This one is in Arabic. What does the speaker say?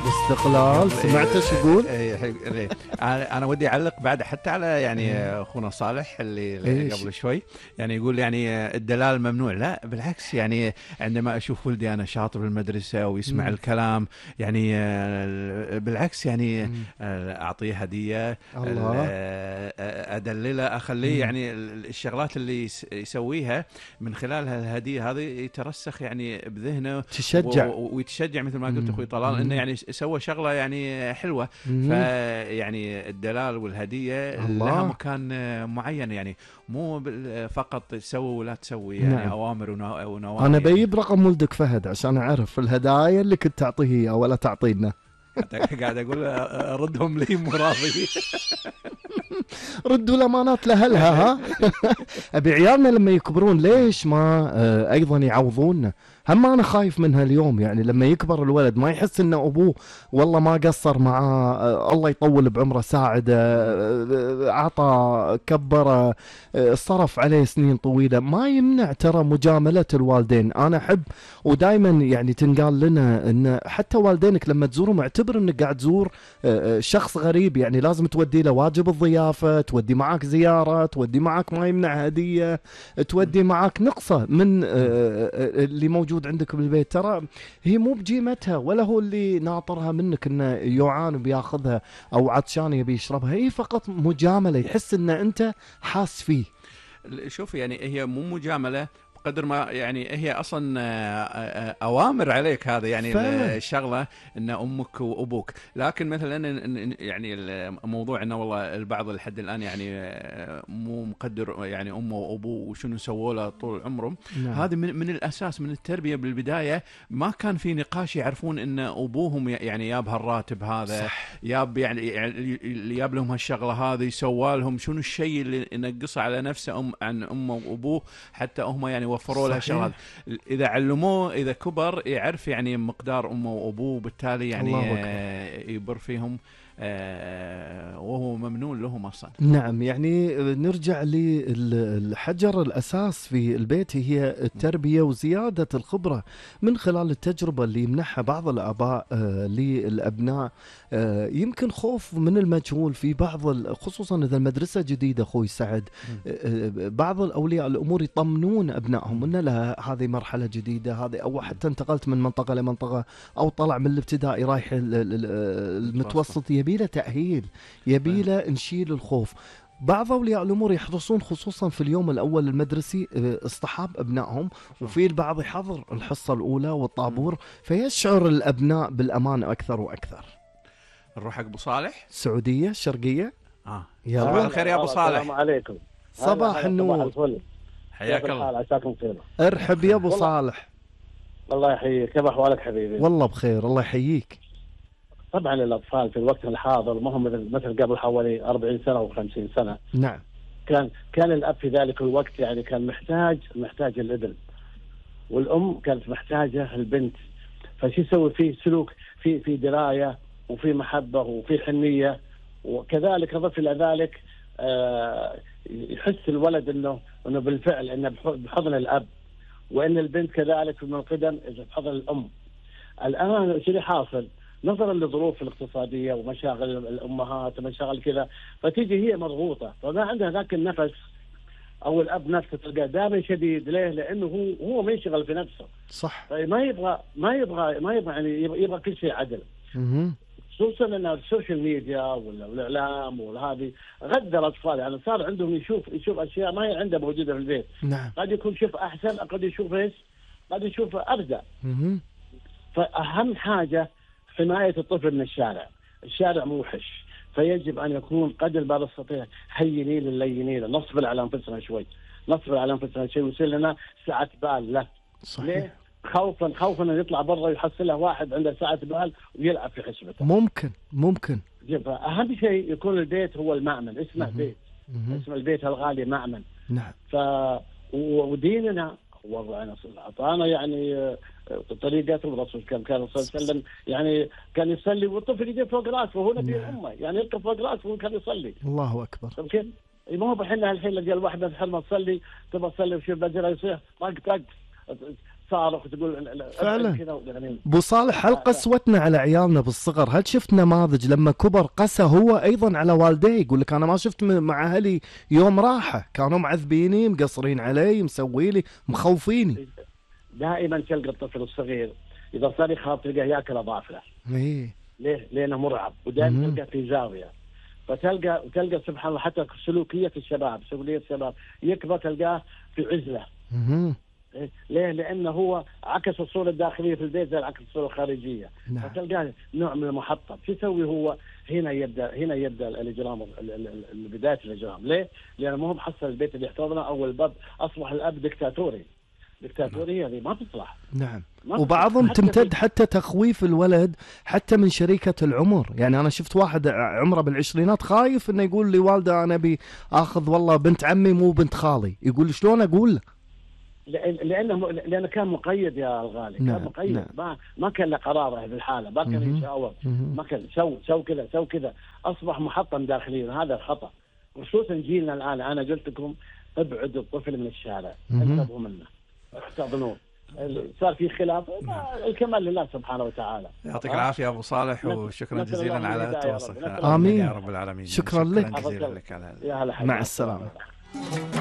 الاستقلال سمعت ايش يقول؟ انا ودي اعلق بعد حتى على يعني اخونا صالح اللي قبل شوي، يعني يقول يعني الدلال ممنوع. لا بالعكس، يعني عندما اشوف ولدي انا شاطر في المدرسه ويسمع الكلام، يعني بالعكس يعني اعطيه هديه، الله. ادلله، اخليه يعني الشغلات اللي يسويها من خلال الهديه هذه يترسخ يعني بذهنه، تشجع ويتشجع مثل ما قلت اخوي طلال انه يعني سوى شغله يعني حلوه. فيعني الدلال والهديه لها مكان معين، يعني مو فقط تسوي ولا تسوي، يعني نعم. اوامر ونواهي. انا بجيب رقم ولدك فهد عشان اعرف الهدايا اللي كنت تعطيه اياها ولا تعطينا. قاعد اقول ردهم لي مو راضي. ردوا الامانات لاهلها ها. ابي عيالنا لما يكبرون ليش ما ايضا يعوضونا؟ هم انا خايف منها اليوم، يعني لما يكبر الولد ما يحس ان ابوه والله ما قصر معاه، الله يطول بعمره، ساعده، عطى، كبره، صرف عليه سنين طويله. ما يمنع ترى مجامله الوالدين. انا احب ودائما يعني تنقال لنا ان حتى والدينك لما تزورهم اعتبر انك قاعد تزور شخص غريب، يعني لازم تودي له واجب الضيافه، تودي معك زياره، تودي معك ما يمنع هديه، تودي معك نقصه من اللي موجود عندك بالبيت. ترى هي مو بجيمتها، ولا هو اللي ناطرها منك انه يعان وبياخذها او عطشان يبي يشربها، هي فقط مجامله، يحس ان انت حاس فيه. شوف يعني هي مو مجامله قدر ما يعني هي اصلا اوامر عليك، هذا يعني الشغله ان امك وابوك. لكن مثلا يعني الموضوع انه والله البعض لحد الان يعني مو مقدر يعني امه وابوه وشنو سووا له طول عمرهم. نعم. هذا من الاساس، من التربيه بالبدايه ما كان في نقاش، يعرفون ان ابوهم يعني ياب هالراتب هذا، ياب يعني اللي ياب لهم هالشغله هذه، سوى لهم شنو الشيء اللي ينقصه على نفسه عن امه وابوه حتى هم يعني وفروا له شغلات. اذا علموه اذا كبر يعرف يعني مقدار امه وابوه، بالتالي يعني يبر فيهم وهو ممنون لهم اصلا. نعم. يعني نرجع للحجر الاساس في البيت هي التربيه وزياده الخبره من خلال التجربه اللي يمنحها بعض الاباء للابناء. يمكن خوف من المجهول في بعض خصوصا اذا المدرسه جديده اخوي سعد، بعض الاولياء الامور يطمنون ابنائهم ان لا هذه مرحله جديده، هذه او حتى انتقلت من منطقه لمنطقه او طلع من الابتدائي رايح المتوسط، يبي له تاهيل، يبي له نشيل الخوف. بعض اولياء الامور يحرصون خصوصا في اليوم الاول المدرسي اصطحاب ابنائهم، وفي البعض يحضر الحصه الاولى والطابور، فيشعر الابناء بالامان اكثر واكثر. نروح حق ابو صالح، السعوديه الشرقيه. يا صباح الخير يا ابو صالح. السلام عليكم. صباح النور. حياك الله. عساكم خير. ارحب يا ابو صالح. الله يحييك، كيف احوالك حبيبي؟ والله بخير الله يحييك. طبعا الاطفال في الوقت الحاضر ما هم مثل قبل حوالي 40 سنه او 50 سنه. نعم. كان الاب في ذلك الوقت يعني كان محتاج الابن، والام كانت محتاجه البنت. فشو يسوي فيه سلوك، في درايه وفي محبه وفي حنيه، وكذلك اضف الى ذلك يحس الولد انه بالفعل انه بحضن الاب، وان البنت كذلك من القدم بحضن الام. الان شو اللي حاصل؟ نظرا للظروف الاقتصاديه ومشاغل الامهات ومشاغل كذا، فتيجي هي مضغوطه، فما عندها ذاك النفس، او الاب نفسه تلقاه دائما شديد. ليه؟ لانه هو ما يشغل في نفسه. صح. ما يبغى يعني يبغى كل شيء عدل. خصوصا ان السوشيال ميديا والاعلام وهذه غذى الاطفال، يعني صار عندهم يشوف اشياء ما هي عنده موجوده في البيت. نعم. قد يكون يشوف احسن، قد يشوف ايش؟ قد يشوف ابدع. فاهم حاجه حمايه الطفل من الشارع موحش، فيجب ان يكون قدر ما نستطيع هينين للينين، نصبر على انفسنا شوي، ويصير لنا سعه بال له. صحيح. ليه؟ خوفا ان يطلع برا يحصله واحد عنده سعه بال ويلعب في حسبته. ممكن. اهم شيء يكون البيت هو المأمن، اسمه بيت. اسم البيت الغالي مأمن. نعم. وديننا وضعنا اعطانا يعني طريقته. الرسول كان صلى الله عليه وسلم يعني كان يصلي والطفل يجي فوق راسه وهو نبي الامه، يعني يركب فوق راسه وكان يصلي. الله اكبر. طيب كيف؟ ما هو الحين لقى الواحد الحين ما تصلي تبغى تصلي وشوف بدرها يصيح طق تصارخ وتقول فعلا. كذا يعني. ابو صالح، هل قسوتنا على عيالنا بالصغر؟ هل شفت نماذج لما كبر قسى هو ايضا على والديه؟ يقول لك انا ما شفت مع اهلي يوم راحه، كانوا معذبيني، مقصرين علي، مسوي لي، مخوفيني. دائما تلقى الطفل الصغير اذا صار يخاف تلقاه ياكل اضعاف له. ايه. ليه؟ لانه مرعب، ودائما تلقى في زاويه. فتلقى سبحان الله حتى سلوكيه الشباب يكبر تلقاه في عزله. ليه؟ لانه هو عكس الصوره الداخليه في البيت زي عكس الصوره الخارجيه. نعم. فتلقاه نوع من المحطم. شو يسوي هو؟ هنا يبدا الاجرام، بدايه الاجرام. ليه؟ لانه ما هو محصل البيت اللي يحتضنه، او الاب اصبح الاب دكتاتوري. هذه ما تصلح. نعم. وبعضهم تمتد حتى تخويف الولد حتى من شريكة العمر. يعني أنا شفت واحد عمره بالعشرينات خايف إنه يقول لي والده أنا أبي آخذ والله بنت عمي مو بنت خالي. يقول شلون أقول له؟ لأنه كان مقيد يا الغالي. نعم. كان مقيد. نعم. ما كان له قراره في الحالة، ما كان يشاور، ما كان سو كذا. أصبح محطم داخليا. هذا الخطأ، خصوصا جيلنا الآن. أنا قلت لكم ابعدوا الطفل من الشارع، انتبهوا منه، احتضنوه. صار في خلاف، الكمال لله سبحانه وتعالى. يعطيك العافية أبو صالح، وشكرا جزيلا على التواصل. آمين يا رب العالمين. شكرا لك. جزيلا لك على مع السلامة.